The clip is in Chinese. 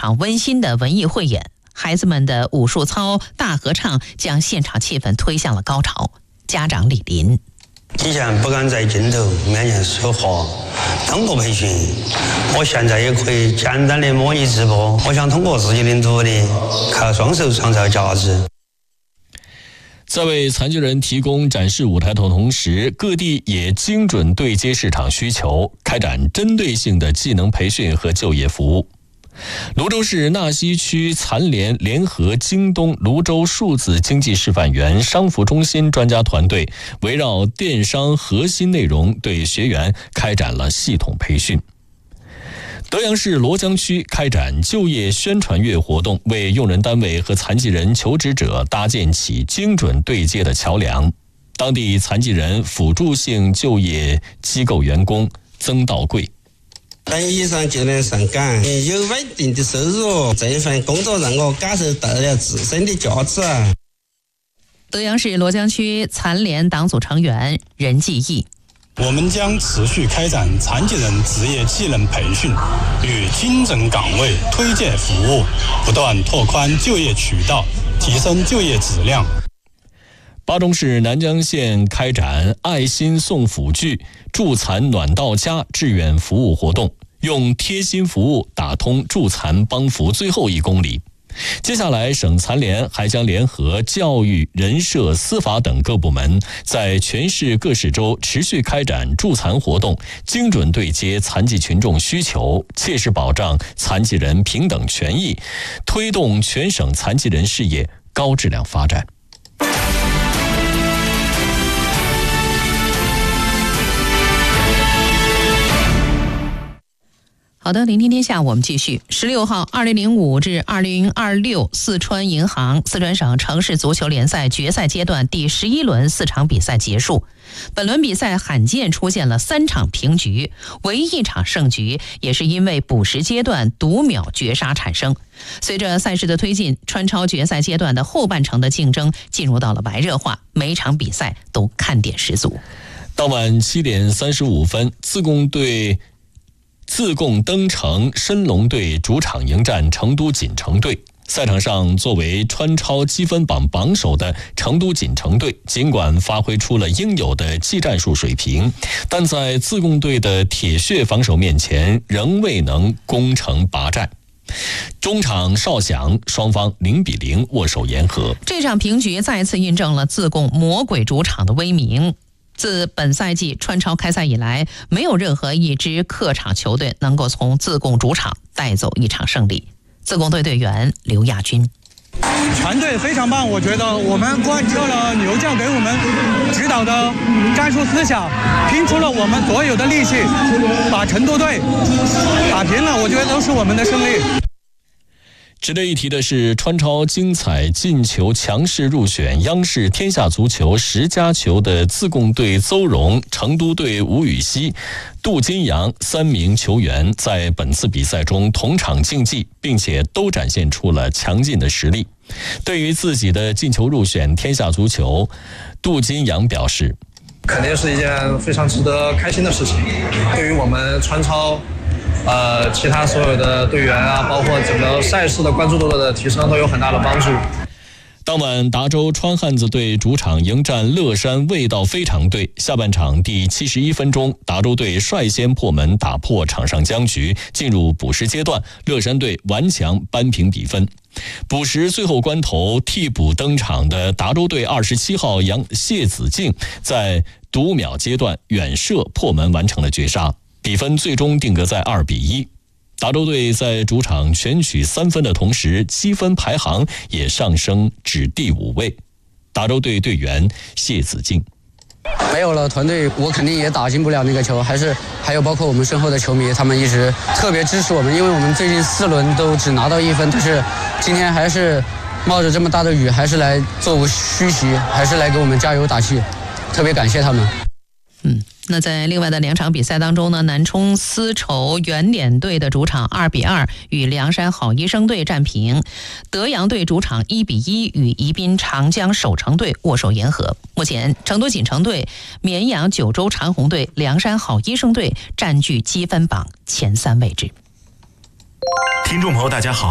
场温馨的文艺汇演，孩子们的武术操、大合唱将现场气氛推向了高潮。家长李林： 以前不敢在镜头面前说话，通过培训，我现在也可以简单的模拟直播。我想通过自己的努力，靠双手创造价值。 在为残疾人提供展示舞台的同时，各地也精准对接市场需求，开展针对性的技能培训和就业服务。泸州市纳溪区残联联合京东泸州数字经济示范园商服中心专家团队，围绕电商核心内容对学员开展了系统培训。德阳市罗江区开展就业宣传月活动，为用人单位和残疾人求职者搭建起精准对接的桥梁。当地残疾人辅助性就业机构员工曾道贵： 在以上就能上岗，有稳定的收入，这份工作让我感受到了自身的价值。 德阳市罗江区残联党组成员任继义： 我们将持续开展残疾人职业技能培训与精准岗位推荐服务，不断拓宽就业渠道，提升就业质量。 巴中市南江县开展爱心送辅具、助残暖到家志愿服务活动，用贴心服务打通助残帮扶最后1公里。接下来，省残联还将联合教育、人社、司法等各部门，在全市各市州持续开展助残活动，精准对接残疾群众需求，切实保障残疾人平等权益，推动全省残疾人事业高质量发展。 好的，聆听天下，我们继续。16号，2005至2026四川银行四川省城市足球联赛决赛阶段第11轮4场比赛结束。本轮比赛罕见出现了3场平局，唯一1场胜局也是因为补时阶段读秒绝杀产生。随着赛事的推进，川超决赛阶段的后半程的竞争进入到了白热化，每一场比赛都看点十足。 当晚7点35分，自贡登城申龙队主场迎战成都锦城队。赛场上，作为川超积分榜榜首的成都锦城队，尽管发挥出了应有的技战术水平，但在自贡队的铁血防守面前，仍未能攻城拔寨。中场哨响，双方0-0握手言和。 这场平局再次印证了自贡魔鬼主场的威名。自本赛季川超开赛以来，没有任何一支客场球队能够从自贡主场带走1场胜利。自贡队队员刘亚军： 团队非常棒，我觉得我们贯彻了牛将给我们指导的战术思想，拼出了我们所有的力气，把成都队打平了，我觉得都是我们的胜利。 值得一提的是，川超精彩进球强势入选央视天下足球10佳球的自贡队邹荣、成都队吴禹锡、杜金阳3名球员在本次比赛中同场竞技，并且都展现出了强劲的实力。对于自己的进球入选天下足球，杜金阳表示： 肯定是一件非常值得开心的事情，对于我们川超其他所有的队员啊，包括整个赛事的关注度的提升都有很大的帮助。 当晚，达州川汉子队主场迎战乐山味道非常队。下半场第71分钟，达州队率先破门，打破场上僵局，进入补时阶段，乐山队顽强扳平比分。补时最后关头，替补登场的达州队27号谢子敬在读秒阶段远射破门完成了绝杀，比分最终定格在2-1。达州队在主场全取3分的同时，积分排行也上升至第5位。达州队队员谢子敬： 没有了团队，我肯定也打进不了那个球。还有包括我们身后的球迷，他们一直特别支持我们，因为我们最近4轮都只拿到1分，但是今天还是冒着这么大的雨，还是来座无虚席，还是来给我们加油打气，特别感谢他们。 那在另外的2场比赛当中呢，南充丝绸圆点队的主场2-2与凉山好医生队战平，德阳队主场1-1与宜宾长江守城队握手言和。目前，成都锦城队、绵阳九州长虹队、凉山好医生队占据积分榜前3位置。 听众朋友，大家好。